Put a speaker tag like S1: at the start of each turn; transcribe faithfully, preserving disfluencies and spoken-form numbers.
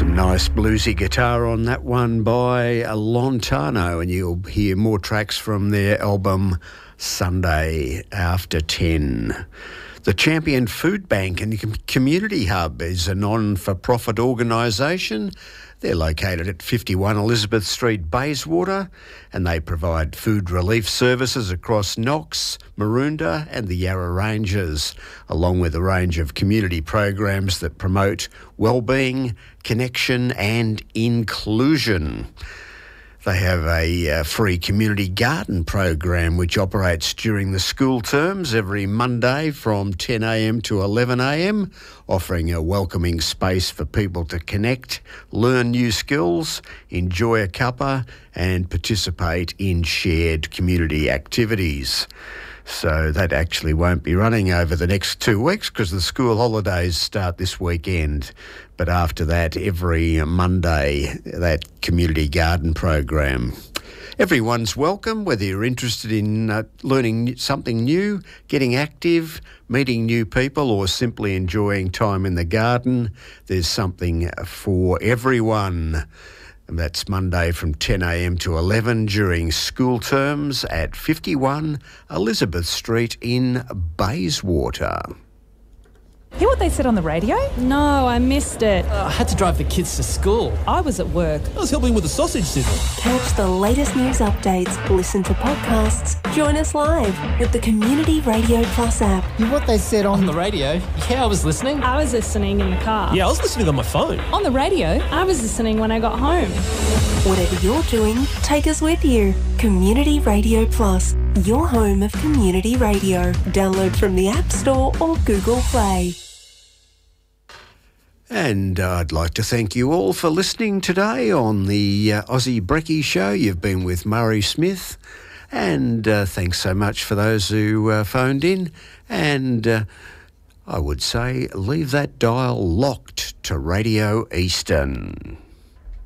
S1: Some nice bluesy guitar on that one by Lontano, and you'll hear more tracks from their album Sunday After ten. The Champion Food Bank and Community Hub is a non-for-profit organisation. They're located at fifty-one Elizabeth Street, Bayswater, and they provide food relief services across Knox, Maroondah and the Yarra Ranges, along with a range of community programs that promote wellbeing, connection and inclusion. They have a uh, free community garden program which operates during the school terms every Monday from ten a m to eleven a m, offering a welcoming space for people to connect, learn new skills, enjoy a cuppa and participate in shared community activities. So that actually won't be running over the next two weeks because the school holidays start this weekend. But after that, every Monday, that community garden program. Everyone's welcome, whether you're interested in uh, learning something new, getting active, meeting new people, or simply enjoying time in the garden. There's something for everyone. And that's Monday from ten a m to eleven during school terms at fifty-one Elizabeth Street in Bayswater.
S2: Hear what they said on the radio?
S3: No, I missed it.
S4: Uh, I had to drive the kids to school.
S2: I was at work.
S4: I was helping with the sausage sizzle.
S5: Catch the latest news updates, listen to podcasts, join us live with the Community Radio Plus app.
S6: Hear what they said on,
S4: On the radio? Yeah, I was listening.
S3: I was listening in the car.
S4: Yeah, I was listening on my phone.
S2: On the radio?
S3: I was listening when I got home.
S5: Whatever you're doing, take us with you. Community Radio Plus, your home of community radio. Download from the App Store or Google Play.
S1: And I'd like to thank you all for listening today on the uh, Aussie Brekkie Show. You've been with Murray Smith. And uh, thanks so much for those who uh, phoned in. And uh, I would say leave that dial locked to Radio Eastern.